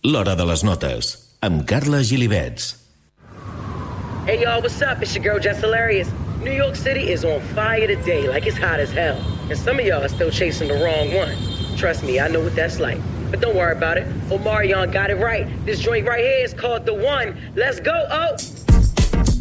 L'Hora de les Notes, amb Carla Gilibets. Hey y'all, what's up? It's your girl Jess Hilarious. New York City is on fire today, like it's hot as hell. And some of y'all are still chasing the wrong one. Trust me, I know what that's like. But don't worry about it. Omarion got it right. This joint right here is called The One. Let's go, oh!